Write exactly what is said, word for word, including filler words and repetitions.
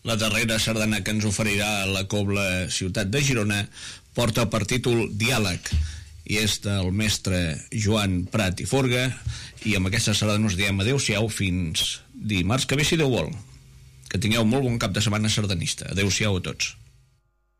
La darrera sardana que ens oferirà la Cobla Ciutat de Girona porta per títol Diàleg i és del mestre Joan Prat i Forga, i amb aquesta sardana us diem adeu-siau fins dimarts que ve, si Déu vol. Que tingueu molt bon cap de setmana sardanista. Adeu-siau a tots.